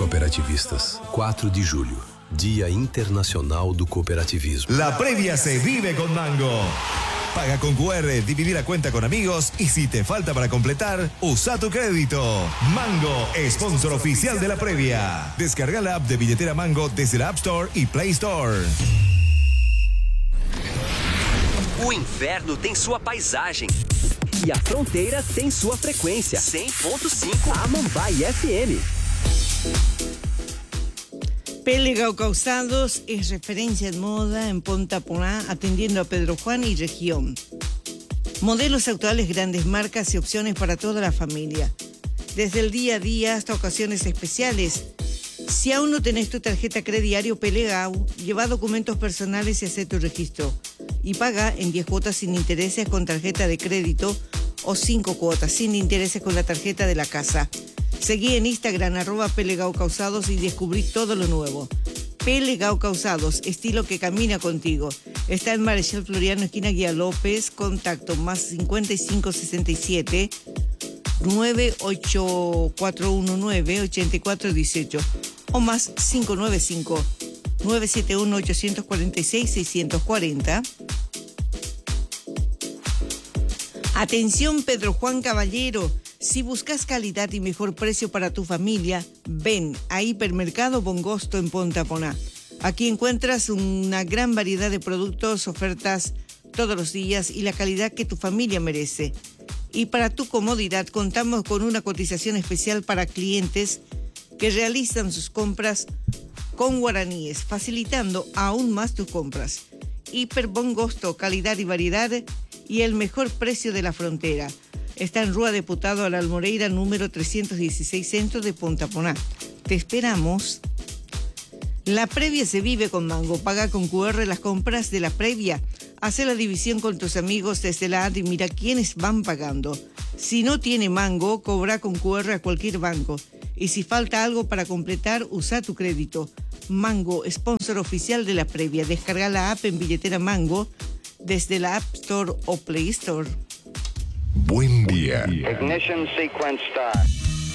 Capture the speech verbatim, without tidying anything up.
Cooperativistas, cuatro de julio, Día Internacional do Cooperativismo. La previa se vive con Mango. Paga con cu erre, dividir a cuenta con amigos y si te falta para completar, usa tu crédito. Mango, sponsor oficial de la previa. Descarga la app de billetera Mango desde la App Store y Play Store. O inverno tem sua paisagem e a fronteira tem sua frequência. cem ponto cinco Amambai F M. Pelegao Calzados es referencia en moda en Ponta Poná, atendiendo a Pedro Juan y región. Modelos actuales, grandes marcas y opciones para toda la familia. Desde el día a día hasta ocasiones especiales. Si aún no tenés tu tarjeta crediario Pelegao, lleva documentos personales y haz tu registro. Y paga en diez cuotas sin intereses con tarjeta de crédito o cinco cuotas sin intereses con la tarjeta de la casa. Seguí en Instagram, arroba Pelegao Calzados y descubrí todo lo nuevo. Pelegao Calzados, estilo que camina contigo. Está en Marechal Floriano, esquina Guía López. Contacto más cincuenta y cinco sesenta y siete, nueve ocho cuatro uno nueve, ochenta y cuatro dieciocho o más cinco nueve cinco, nueve siete uno, ocho cuatro seis, seis cuatro cero. Atención Pedro Juan Caballero. Si buscas calidad y mejor precio para tu familia, ven a Hipermercado Bongosto en Ponta Poná. Aquí encuentras una gran variedad de productos, ofertas todos los días y la calidad que tu familia merece. Y para tu comodidad contamos con una cotización especial para clientes que realizan sus compras con guaraníes, facilitando aún más tus compras. Hiper Bongosto, calidad y variedad y el mejor precio de la frontera. Está en Rúa Deputado a la Almoreira, número trescientos dieciséis, centro de Ponta Poná. Te esperamos. La previa se vive con Mango. Paga con cu erre las compras de la previa. Hace la división con tus amigos desde la app y mira quiénes van pagando. Si no tiene Mango, cobra con cu erre a cualquier banco. Y si falta algo para completar, usa tu crédito. Mango, sponsor oficial de la previa. Descarga la app en billetera Mango desde la App Store o Play Store. Buen día. Ignition sequence start.